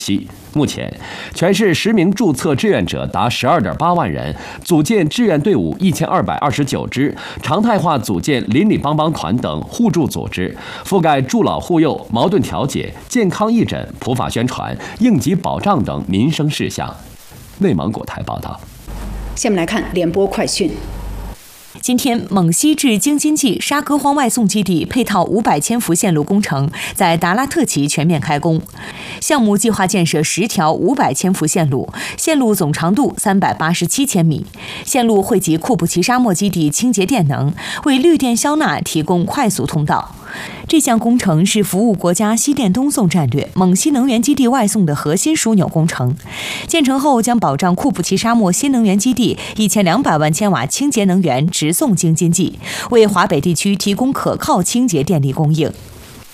目前，全市实名注册志愿者达12.8万人，组建志愿队伍1229支，常态化组建邻里帮帮团等互助组织，覆盖助老护幼、矛盾调解、健康义诊、普法宣传、应急保障等民生事项。内蒙古台报道。 下面来看联播快讯。 今天，蒙西至京津冀沙戈荒外送基地配套500千伏线路工程在达拉特旗全面开工。项目计划建设10条500千伏线路，线路总长度387千米。线路汇集库布齐沙漠基地清洁电能，为绿电消纳提供快速通道。这项工程是服务国家西电东送战略蒙西能源基地外送的核心枢纽工程。建成后将保障库布齐沙漠新能源基地1200万千瓦清洁能源直送京津冀，为华北地区提供可靠清洁电力供应。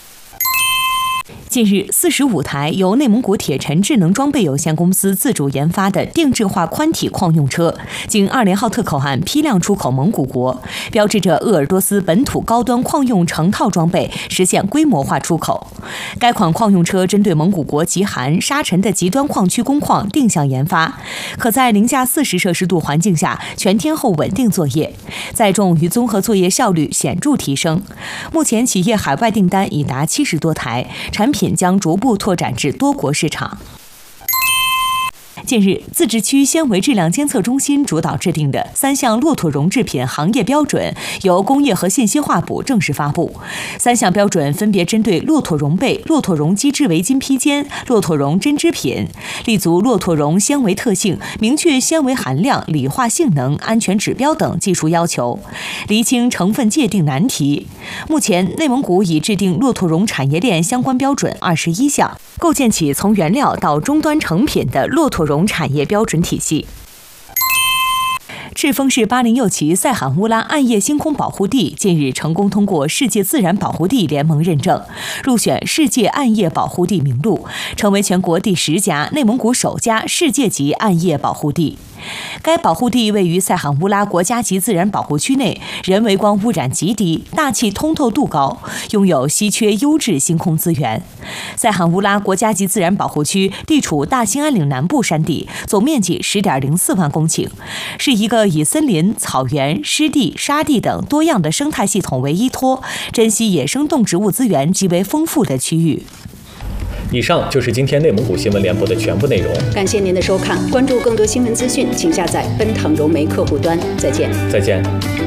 近日，45台由内蒙古铁尘智能装备有限公司自主研发的定制化宽体矿用车，经20号特口岸批量出口蒙古国，标志着鄂尔多斯本土高端矿用成套装备实现规模化出口。该款矿用车针对蒙古国极寒、沙尘的极端矿区工矿定向研发，可在零下40摄氏度环境下全天候稳定作业，载重与综合作业效率显著提升。目前企业海外订单已达70多台，产品将逐步拓展至多国市场。近日，自治区纤维质量监测中心主导制定的3项骆驼绒制品行业标准由工业和信息化部正式发布。3项标准分别针对骆驼绒被、骆驼绒机织围巾披肩、骆驼绒针织品，立足骆驼绒纤维特性，明确纤维含量、理化性能、安全指标等技术要求，厘清成分界定难题。目前，内蒙古已制定骆驼绒产业链相关标准21项，构建起从原料到终端成品的骆驼绒产业标准体系。赤峰市巴林右旗塞罕乌拉暗夜星空保护地近日成功通过世界自然保护地联盟认证，入选世界暗夜保护地名录，成为全国第10家、内蒙古首家世界级暗夜保护地。该保护地位于塞罕乌拉国家级自然保护区内，人为光污染极低，大气通透度高，拥有稀缺优质星空资源。塞罕乌拉国家级自然保护区地处大兴安岭南部山地，总面积10.04万公顷，是一个以森林、草原、湿地、沙地等多样的生态系统为依托，珍稀野生动植物资源极为丰富的区域。 以上就是今天内蒙古新闻联播的全部内容。 感谢您的收看，关注更多新闻资讯，请下载奔腾融媒客户端。再见。